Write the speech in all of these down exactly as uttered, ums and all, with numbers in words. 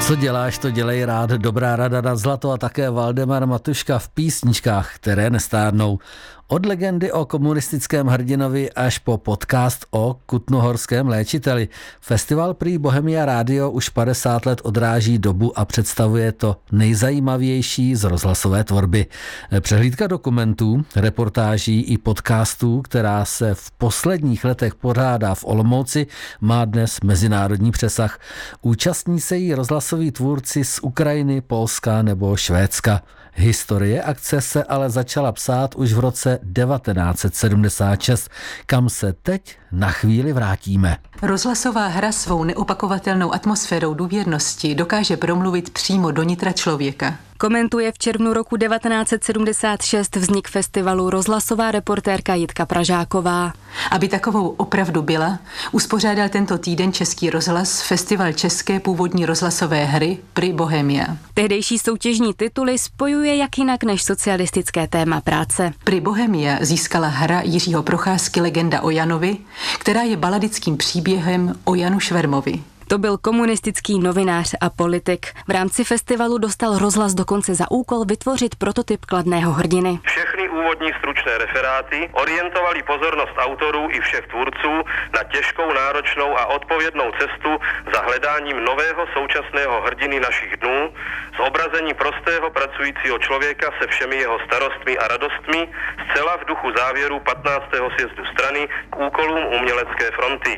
Co děláš, to dělej rád. Dobrá rada na zlato a také Valdemar Matuška v písničkách, které nestárnou. Od legendy o komunistickém hrdinovi až po podcast o kutnohorském léčiteli. Festival prý Bohemia Radio už padesát let odráží dobu a představuje to nejzajímavější z rozhlasové tvorby. Přehlídka dokumentů, reportáží i podcastů, která se v posledních letech pořádá v Olomouci, má dnes mezinárodní přesah. Účastní se jí rozhlasoví tvůrci z Ukrajiny, Polska nebo Švédska. Historie akce se ale začala psát už v roce devatenáct set sedmdesát šest, kam se teď na chvíli vrátíme. Rozhlasová hra svou neopakovatelnou atmosférou důvěrnosti dokáže promluvit přímo do nitra člověka. Komentuje v červnu roku devatenáct set sedmdesát šest vznik festivalu rozhlasová reportérka Jitka Pražáková. Aby takovou opravdu byla, uspořádal tento týden Český rozhlas festival české původní rozhlasové hry Prix Bohemia. Tehdejší soutěžní tituly spojuje jak jinak než socialistické téma práce. Prix Bohemia získala hra Jiřího Procházky Legenda o Janovi, která je baladickým příběhem o Janu Švermovi. To byl komunistický novinář a politik. V rámci festivalu dostal rozhlas dokonce za úkol vytvořit prototyp kladného hrdiny. Všechny úvodní stručné referáty orientovali pozornost autorů i všech tvůrců na těžkou, náročnou a odpovědnou cestu za hledáním nového současného hrdiny našich dnů, zobrazení prostého pracujícího člověka se všemi jeho starostmi a radostmi, zcela v duchu závěru patnáctého sjezdu strany k úkolům umělecké fronty.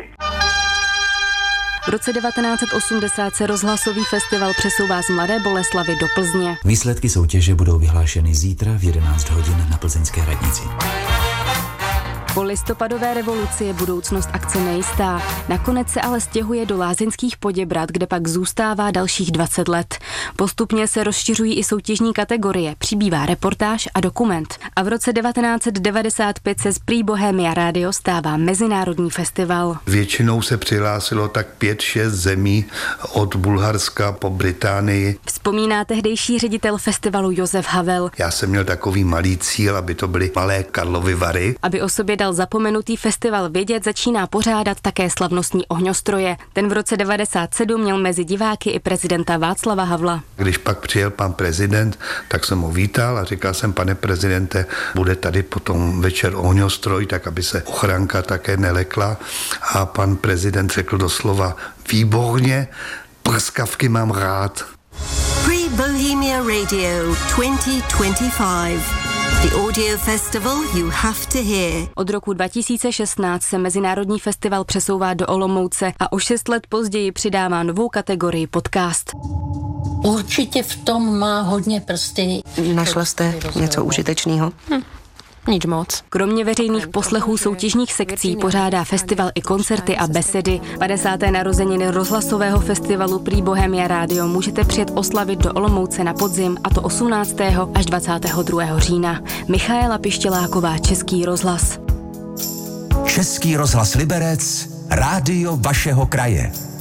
V roce devatenáct set osmdesát se rozhlasový festival přesouvá z Mladé Boleslavi do Plzně. Výsledky soutěže budou vyhlášeny zítra v jedenáct hodin na plzeňské radnici. Po listopadové revoluci je budoucnost akce nejistá. Nakonec se ale stěhuje do Lázeňských Poděbrad, kde pak zůstává dalších dvacet let. Postupně se rozšiřují i soutěžní kategorie, přibývá reportáž a dokument. A v roce devatenáct set devadesát pět se z Prix Bohemia Radio stává mezinárodní festival. Většinou se přihlásilo tak pět šest zemí od Bulharska po Británii. Vzpomíná tehdejší ředitel festivalu Josef Havel. Já jsem měl takový malý cíl, aby to byly malé Karlovy Vary. Aby o sobě dal zapomenutý festival vědět, začíná pořádat také slavnostní ohňostroje. Ten v roce devadesát sedm měl mezi diváky i prezidenta Václava Havla. Když pak přijel pan prezident, tak jsem ho vítal a říkal jsem, pane prezidente, bude tady potom večer ohňostroj, tak aby se ochranka také nelekla. A pan prezident řekl doslova, výborně, prskavky mám rád. Prix Bohemia Radio twenty twenty-five. The audio festival you have to hear. Od roku dva tisíce šestnáct se mezinárodní festival přesouvá do Olomouce a o šest let později přidává novou kategorii podcast. Určitě v tom má hodně prsty. Našla jste něco užitečného? Hm. Nic moc. Kromě veřejných poslechů soutěžních sekcí pořádá festival i koncerty a besedy. padesáté narozeniny rozhlasového festivalu Prix Bohemia Radio můžete přijet oslavit do Olomouce na podzim, a to osmnáctého až dvacátého druhého října. Michaela Pištěláková, Český rozhlas. Český rozhlas Liberec, rádio vašeho kraje.